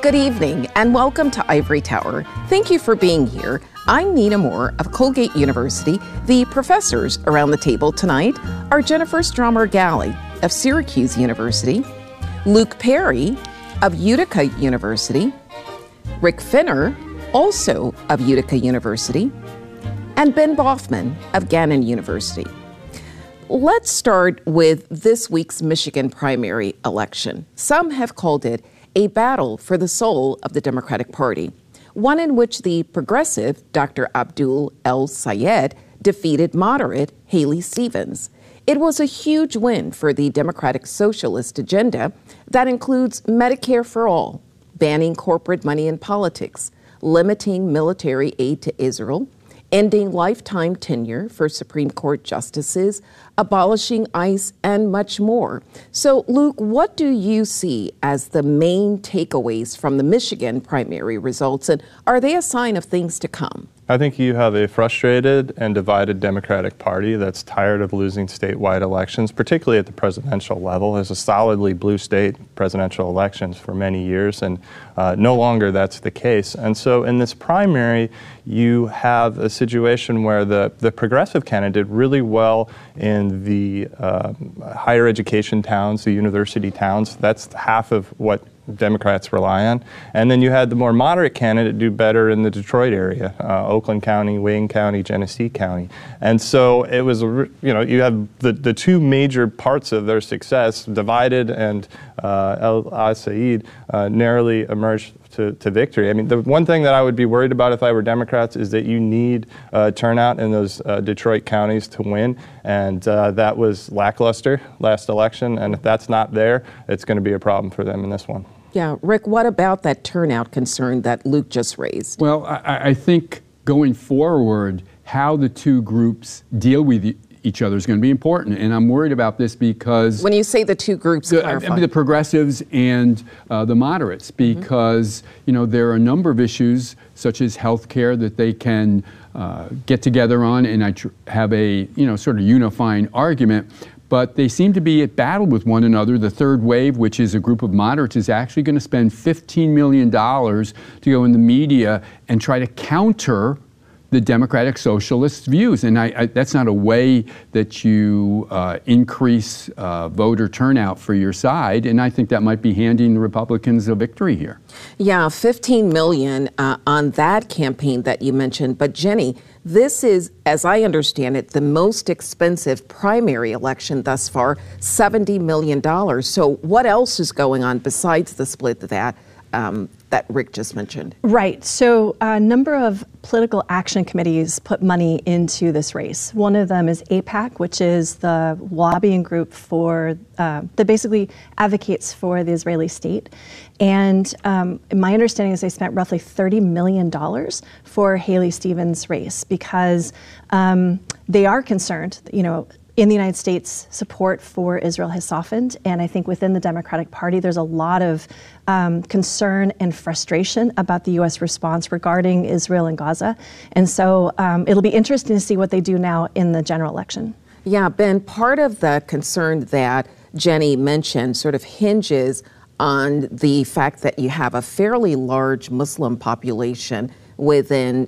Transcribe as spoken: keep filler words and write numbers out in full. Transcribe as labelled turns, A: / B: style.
A: Good evening and welcome to Ivory Tower. Thank you for being here. I'm Nina Moore of Colgate University. The professors around the table tonight are Jennifer Stromer-Galley of Syracuse University, Luke Perry of Utica University, Rick Finner, also of Utica University, and Ben Baughman of Gannon University. Let's start with this week's Michigan primary election. Some have called it a battle for the soul of the Democratic Party, one in which the progressive Doctor Abdul El-Sayed defeated moderate Haley Stevens. It was a huge win for the Democratic Socialist agenda that includes Medicare for all, banning corporate money in politics, limiting military aid to Israel, ending lifetime tenure for Supreme Court justices, abolishing ICE, and much more. So, Luke, what do you see as the main takeaways from the Michigan primary results, and are they a sign of things to come?
B: I think you have a frustrated and divided Democratic Party that's tired of losing statewide elections, particularly at the presidential level. There's a solidly blue state presidential elections for many years, and uh, no longer that's the case. And so in this primary, you have a situation where the, the progressive candidate did really well in the uh, higher education towns, the university towns. That's half of what Democrats rely on. And then you had the more moderate candidate do better in the Detroit area, uh, Oakland County, Wayne County, Genesee County. And so it was, you know, you have the, the two major parts of their success divided, and uh, El-Sayed uh, narrowly emerged to, to victory. I mean, the one thing that I would be worried about if I were Democrats is that you need uh, turnout in those uh, Detroit counties to win, and uh, that was lackluster last election, and if that's not there, it's going to be a problem for them in this one.
A: Yeah, Rick, what about that turnout concern that Luke just raised?
C: Well, I, I think going forward, how the two groups deal with each other is going to be important, and I'm worried about this because
A: when you say the two groups,
C: the,
A: clarify.
C: the progressives and uh, the moderates, because mm-hmm. you know there are a number of issues such as health care that they can uh, get together on, and I tr- have a you know sort of unifying argument. But they seem to be at battle with one another. The third wave, which is a group of moderates, is actually going to spend fifteen million dollars to go in the media and try to counter the Democratic Socialist views. And I, I, that's not a way that you uh, increase uh, voter turnout for your side. And I think that might be handing the Republicans a victory here.
A: Yeah, fifteen million dollars uh, on that campaign that you mentioned. But Jenny, this is, as I understand it, the most expensive primary election thus far, seventy million dollars. So what else is going on besides the split that um, that Rick just mentioned?
D: Right. So a number of political action committees put money into this race. One of them is AIPAC, which is the lobbying group for uh, that basically advocates for the Israeli state. And um, my understanding is they spent roughly thirty million dollars for Haley Stevens' race because um, they are concerned, you know, in the United States, support for Israel has softened, and I think within the Democratic Party, there's a lot of um, concern and frustration about the U S response regarding Israel and Gaza. And so um, it'll be interesting to see what they do now in the general election.
A: Yeah, Ben, part of the concern that Jenny mentioned sort of hinges on the fact that you have a fairly large Muslim population within